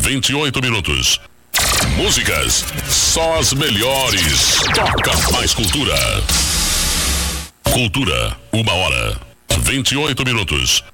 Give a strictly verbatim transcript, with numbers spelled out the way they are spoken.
vinte e oito minutos. Músicas, só as melhores. Toca mais cultura. Cultura, uma hora, vinte e oito minutos.